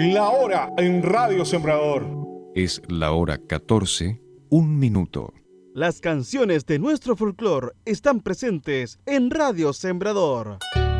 La hora en Radio Sembrador. Es la hora 14, 1 minuto. Las canciones de nuestro folclore están presentes en Radio Sembrador.